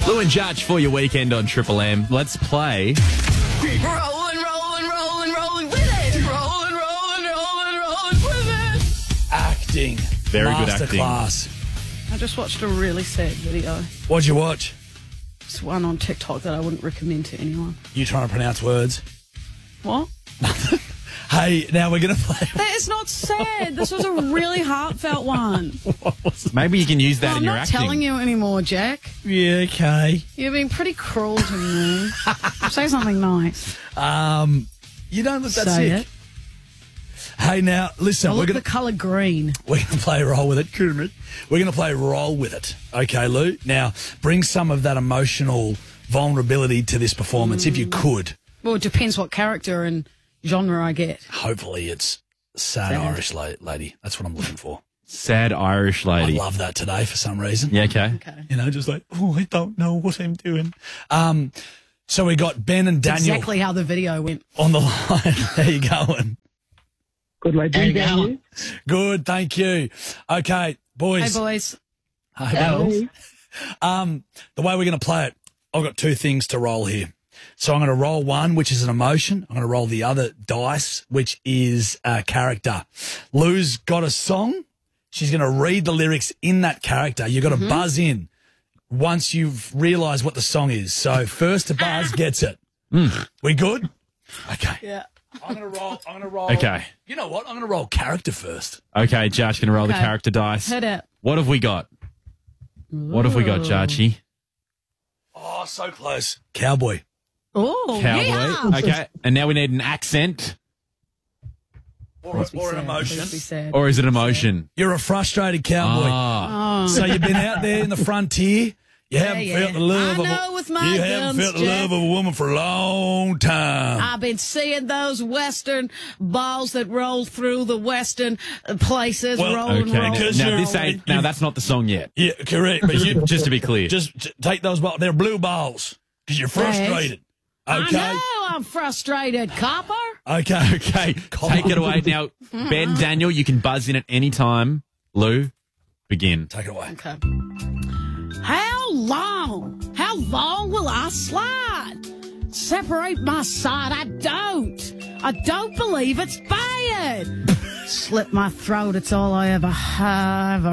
Lou and Judge for your weekend on Triple M. Let's play. Rolling with it. Rolling with it. Acting. Very good acting. Masterclass. I just watched a really sad video. What'd you watch? It's one on TikTok that I wouldn't recommend to anyone. You trying to pronounce words? What? Hey, now we're going to play. That is not sad. This was a really heartfelt one. Maybe you can use that I'm in your not acting. telling you anymore, Jack. Yeah, okay. You've been pretty cruel to me. Say something nice. You don't look that Say sick. it. Hey, now, listen. I We're look going the colour green. to play Roll With It. Kermit. We're going to play Roll With It. Okay, Lou? Now, bring some of that emotional vulnerability to this performance, if you could. Well, it depends what character and genre I get. Hopefully it's sad Irish lady. That's what I'm looking for. Sad Irish I lady. love that today for some reason. Yeah, okay. Okay. You know, just like, oh, I don't know what I'm doing. So we got Ben and Daniel Exactly how the video went. on the line. How you going? Good lady. How you going? Good, thank you. Okay, boys. Hey, boys. Hey, girls. The way we're going to play it, I've got two things to roll here. So I'm going to roll one, which is an emotion. I'm going to roll the other dice, which is a character. Lou's got a song. She's going to read the lyrics in that character. You've got to buzz in once you've realised what the song is. So first to buzz gets it. We good? Okay. Yeah. I'm going to roll. Okay. You know what? I'm going to roll character first. Okay, Judge, going to roll the Okay. character dice. Hit it. What have we got? What have we got, Judgy? Oh, so close. Cowboy. Oh, Cowboy. yeah. Okay, and now we need an accent. Or Please be an sad. emotion. Please be sad. Or is it emotion? You're a frustrated cowboy. Ah. So you've been out there in the frontier. You haven't yeah. felt the love I of know with my you haven't guns, felt the love Jack. of a woman for a long time. I've been seeing those western balls that roll through the western places. Well, rolling, Okay, rolling, Because now you're- this ain't. Now that's not the song yet. Yeah, correct. But you Just to be clear. just take those balls. They're blue balls because you're frustrated. Okay. I know I'm frustrated, copper. Okay. Okay, take it away now. Ben, Daniel, you can buzz in at any time. Lou, begin. Take it away. Okay. How long will I slide? Separate my side. I don't believe it's bad. Slit my throat. It's all I ever have.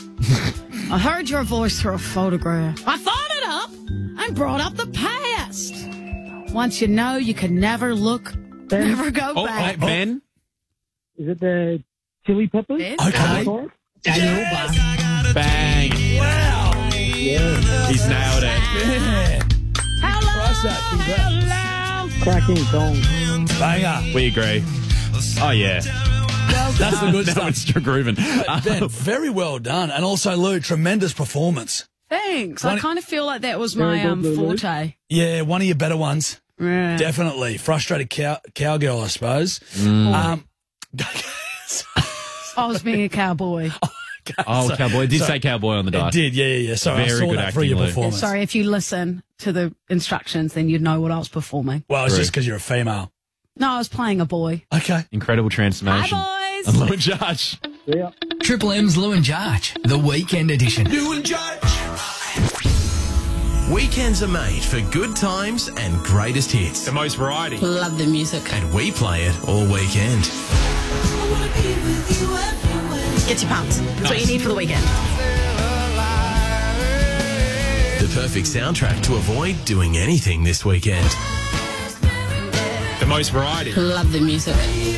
I heard your voice through a photograph. I thought it up and brought up the past. Once you know, you can never look, never go Oh, back. wait, Ben. Is it the chili peppers? Ben? Okay. Daniel, Bang. Wow. He's nailed it. Yeah. Hello. that. Cracking song. Banger. We agree. Oh, yeah. That's the good Now stuff. it's grooving. Ben, very well done. And also, Lou, tremendous performance. Thanks. I kind of feel like that was Very my good, Lulu. forte. Yeah, one of your better ones. Yeah. Definitely. Frustrated cowgirl, I suppose. I was being a cowboy. Oh, cowboy. It did so- say cowboy on the It dice. did, yeah. Sorry, I Very saw good that through acting, your Lou. performance. Sorry, if you listen to the instructions, then you'd know what I was performing. Well, it's True. just because you're a female. No, I was playing a boy. Okay. Incredible transformation. Hi, And boys. Lou and Judge. Yeah. Triple M's Lou and Judge, the weekend edition. Weekends are made for good times and greatest hits. The most variety. Love the music. And we play it all weekend. Get your pumped. That's what you need for the weekend. The perfect soundtrack to avoid doing anything this weekend. The most variety. Love the music.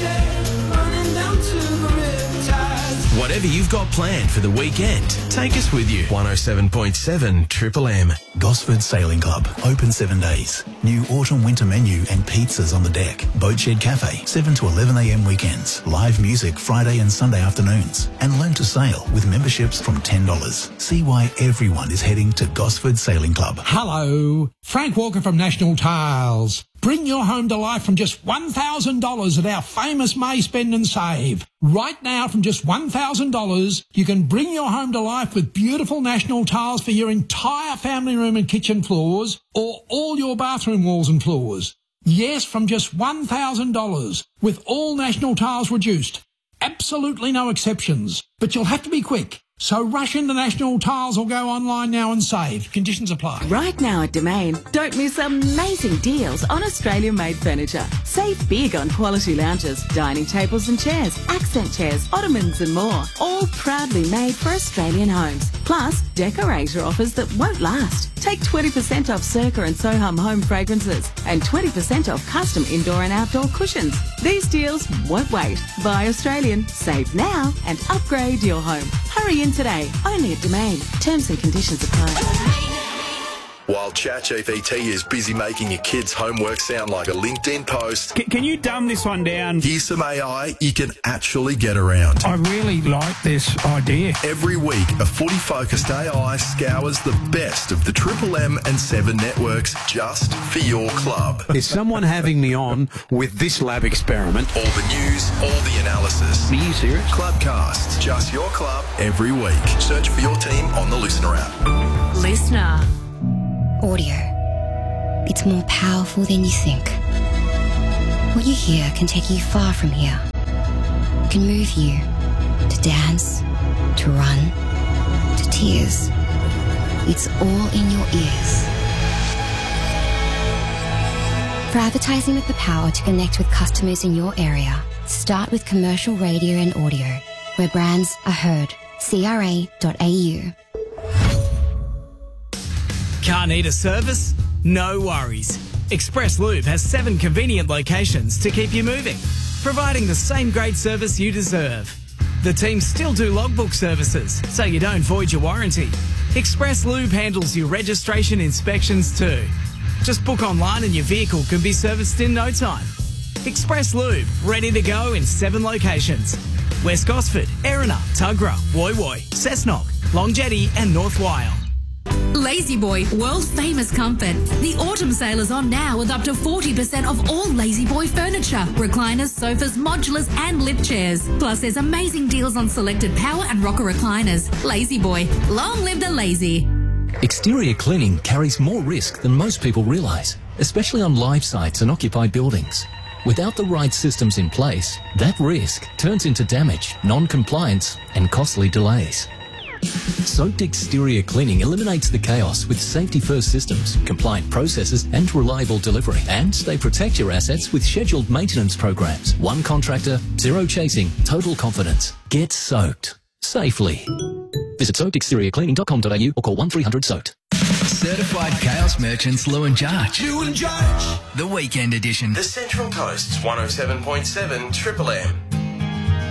Whatever you've got planned for the weekend, take us with you. 107.7 Triple M. Gosford Sailing Club, open 7 days. New autumn-winter menu and pizzas on the deck. Boatshed Cafe, 7 to 11 a.m. weekends. Live music Friday and Sunday afternoons. And learn to sail with memberships from $10. See why everyone is heading to Gosford Sailing Club. Hello, Frank Walker from National Tiles. Bring your home to life from just $1,000 at our famous May Spend and Save. Right now, from just $1,000, you can bring your home to life with beautiful National Tiles for your entire family room and kitchen floors, or all your bathroom walls and floors. Yes, from just $1,000, with all National Tiles reduced. Absolutely no exceptions. But you'll have to be quick. So rush into National Tiles or go online now and save. Conditions apply. Right now at Domain, don't miss amazing deals on Australian-made furniture. Save big on quality lounges, dining tables and chairs, accent chairs, ottomans and more. All proudly made for Australian homes. Plus, decorator offers that won't last. Take 20% off Circa and Soham home fragrances and 20% off custom indoor and outdoor cushions. These deals won't wait. Buy Australian, save now and upgrade your home. Hurry in today, only at Domain. Terms and conditions apply. While ChatGPT is busy making your kids' homework sound like a LinkedIn post, Can you dumb this one down? here's some AI you can actually get around. I really like this idea. Every week, a footy-focused AI scours the best of the Triple M and 7 networks just for your club. Is someone having me on with this lab experiment? All the news, all the analysis. Are you serious? Clubcast, just your club, every week. Search for your team on the Listener app. Listener. Audio. It's more powerful than you think. What you hear can take you far from here. It can move you to dance, to run, to tears. It's all in your ears. For advertising with the power to connect with customers in your area, start with commercial radio and audio, where brands are heard. CRA.au. Can't need a service? No worries. Express Lube has 7 convenient locations to keep you moving, providing the same great service you deserve. The team still do logbook services, so you don't void your warranty. Express Lube handles your registration inspections too. Just book online and your vehicle can be serviced in no time. Express Lube, ready to go in 7 locations. West Gosford, Erina, Tuggerah, Woy Woy, Cessnock, Long Jetty and North Wyong. Lazy Boy, world famous comfort. The autumn sale is on now with up to 40% off all Lazy Boy furniture, recliners, sofas, modulars and lift chairs. Plus there's amazing deals on selected power and rocker recliners. Lazy Boy, long live the lazy. Exterior cleaning carries more risk than most people realise, especially on live sites and occupied buildings. Without the right systems in place, that risk turns into damage, non-compliance and costly delays. Soaked exterior cleaning eliminates the chaos with safety-first systems, compliant processes and reliable delivery. And they protect your assets with scheduled maintenance programs. One contractor, zero chasing, total confidence. Get soaked safely. Visit soakedexteriorcleaning.com.au or call 1300-SOAKED. Certified Chaos Merchants Lou and Jarch. Lou and Jarch. The Weekend Edition. The Central Coast's 107.7 Triple M.